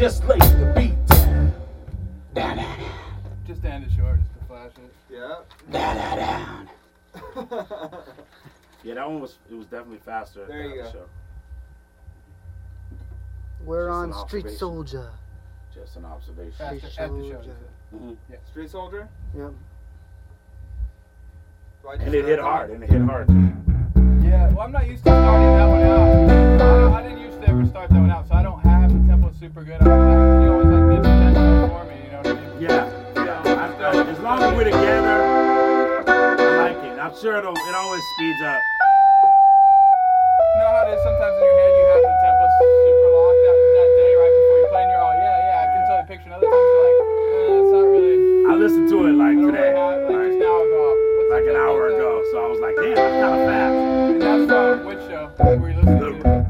Just lay the beat down. Down, down, down. Just to end it short, just to flash it. Yeah. Down, down, down. Yeah, that one was definitely faster. There you go. Show. We're Just on an Street observation. Soldier. Just an observation. After the show. Soldier. Mm-hmm. Yeah. Street Soldier? Yep. And it hit hard. Yeah, well, I'm not used to starting that one out. I didn't used to ever start that one out, so I don't have the tempo super good. You always like did the tempo for me, you know what I mean? Yeah. As long as we're together, I like it. I'm sure it always speeds up. You know how it is sometimes in your head you have